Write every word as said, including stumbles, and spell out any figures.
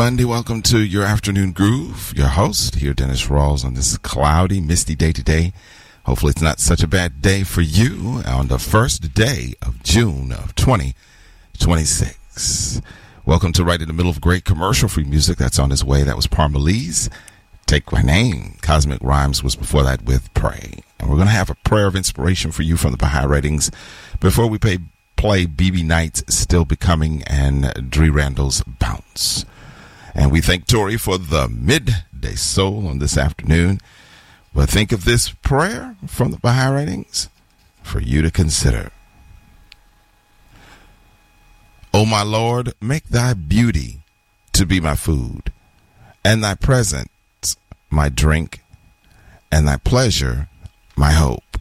Monday. Welcome to your afternoon groove. Your host here, Dennis Rawls, on this cloudy, misty day today. Hopefully it's not such a bad day for you on the first day of June of twenty twenty-six. Welcome to right in the middle of great commercial-free music that's on its way. That was Parmalise. Take My Name. Cosmic Rhymes was before that with Pray. And we're going to have a prayer of inspiration for you from the Baha'i Writings before we pay, play B B Knight's Still Becoming and Dree Randall's Bounce. And we thank Tori for the midday soul on this afternoon. But think of this prayer from the Baha'i Writings for you to consider. O my Lord, make thy beauty to be my food, and thy presence my drink, and thy pleasure my hope.